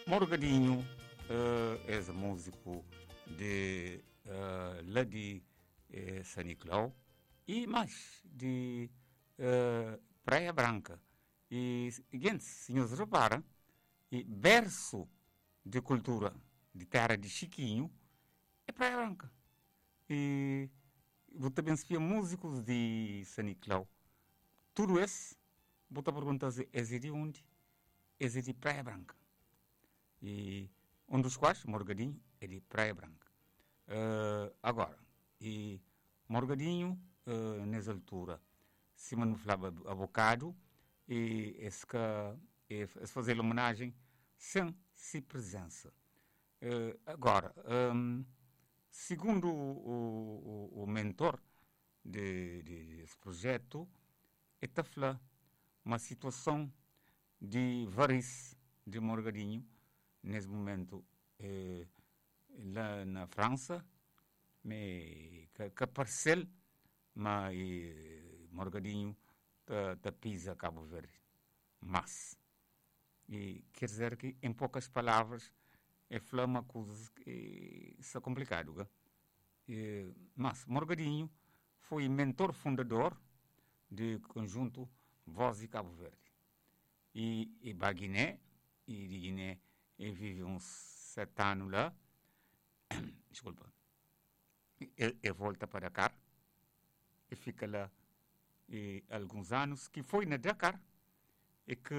Morgadinho é músico de lá de São Nicolau e mais de Praia Branca. E, gente, senhores reparam, e berço de cultura de terra de Chiquinho é Praia Branca. E vou também se músicos de São Nicolau. Tudo isso, vou te perguntar se é de onde? É de Praia Branca. E um dos quais, Morgadinho, é de Praia Branca. Agora, e Morgadinho, nessa altura, se me falava a bocado, e esse fazer homenagem sem se presença. Agora, segundo o mentor desse projeto, está falando uma situação de varice de Morgadinho, nesse momento, lá na França, que parcel, mas Morgadinho da pisa Cabo Verde. Mas, e quer dizer que, em poucas palavras, é uma coisa que é complicado. Mas Morgadinho foi mentor fundador do conjunto Voz de Cabo Verde. E para Guiné, e de Guiné, ele vive uns 7 anos lá. Desculpa. Ele volta para Dakar e fica lá alguns anos, que foi na Dakar e que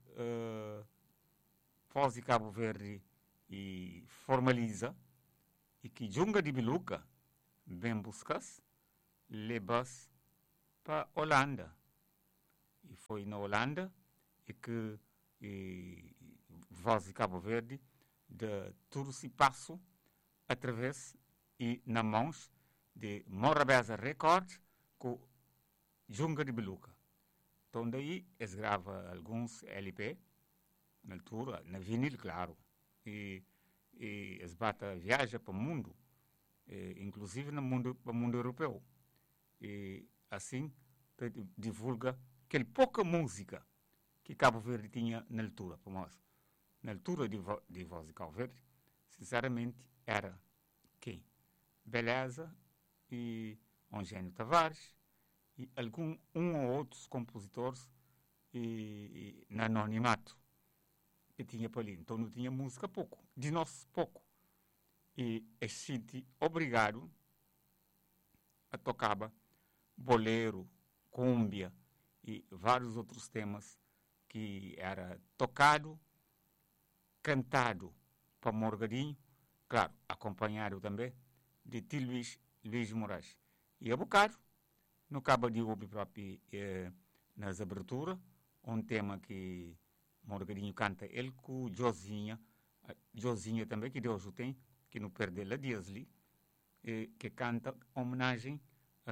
Voz de Cabo Verde e formaliza e que Junga de Biluca vem buscar leva-se para Holanda. E foi na Holanda e que Voz de Cabo Verde de tudo se passou através e nas mãos de Morabeza Records com Junga de Biluca. Então daí eles gravam alguns LP na altura, na vinil, claro. E eles viajam para o mundo, inclusive no mundo europeu. E assim divulga aquela pouca música que Cabo Verde tinha na altura, para nós. Na altura de Voz de Cabo Verde, sinceramente, era quem? Beleza e Eugênio Tavares e um ou outros compositores e na anonimato que tinha para ali. Então não tinha música pouco, de nós pouco. E a gente obrigado a tocar bolero, cúmbia e vários outros temas que era tocado, cantado para Morgadinho, claro, acompanhado também de Tio Luís Moraes. E a bocado, no cabo de ouvir próprio nas aberturas, um tema que Morgadinho canta ele com Josinha também, que Deus o tem, que não perdeu a Diasli, que canta homenagem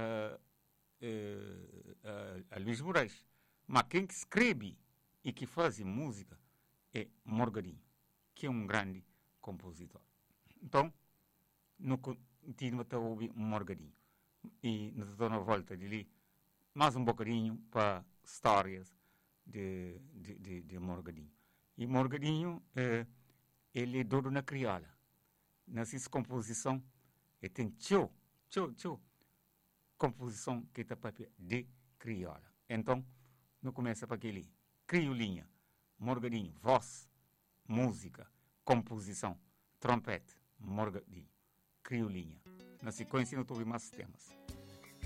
a Luís Moraes. Mas quem escreve e que faz música é Morgadinho, que é um grande compositor. Então, não continua a ouvir Morgadinho. E nos dou na volta de ali mais um bocadinho para histórias de Morgadinho. E Morgadinho, ele é dono na crioula. Nessa composição, ele tem tchau, composição que está de crioula. Então, não começa para aquele criolinha, Morgadinho, voz, música, composição, trompete, Morgadinho, criolinha. Na sequência, não estou mais temas.